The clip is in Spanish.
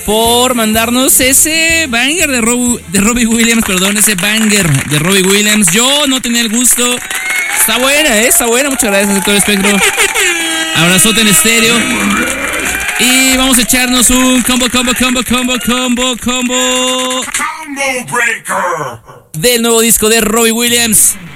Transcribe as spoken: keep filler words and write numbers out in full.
por mandarnos ese banger de, Rob, de Robbie Williams, perdón, ese banger de Robbie Williams. Yo no tenía el gusto. Está buena, ¿eh? Está buena. Muchas gracias a todo el espectro. Abrazote en estéreo. Y vamos a echarnos un combo, combo, combo, combo, combo, combo. Combo Breaker. Del nuevo disco de Robbie Williams.